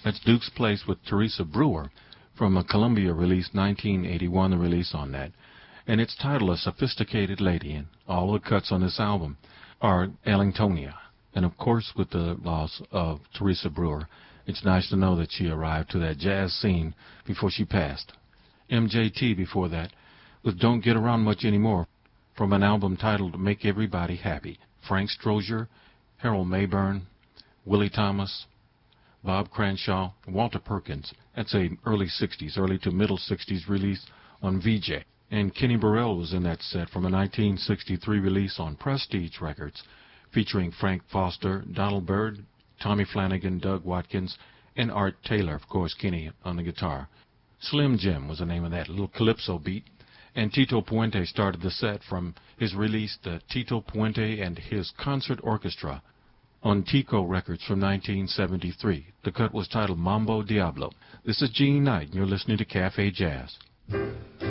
That's Duke's Place with Teresa Brewer from a Columbia release, 1981, the release on that. And it's titled A Sophisticated Lady, and all the cuts on this album are Ellingtonia. And, of course, with the loss of Teresa Brewer, it's nice to know that she arrived to that jazz scene before she passed. MJT before that with Don't Get Around Much Anymore from an album titled Make Everybody Happy. Frank Strozier, Harold Mayburn, Willie Thomas, Bob Cranshaw, Walter Perkins. That's a early 60s, early to middle 60s release on VJ. And Kenny Burrell was in that set from a 1963 release on Prestige Records, featuring Frank Foster, Donald Byrd, Tommy Flanagan, Doug Watkins, and Art Taylor, of course, Kenny on the guitar. Slim Jim was the name of that little calypso beat. And Tito Puente started the set from his release, the Tito Puente and His Concert Orchestra, on Tico Records from 1973. The cut was titled Mambo Diablo. This is Gene Knight, and you're listening to Cafe Jazz.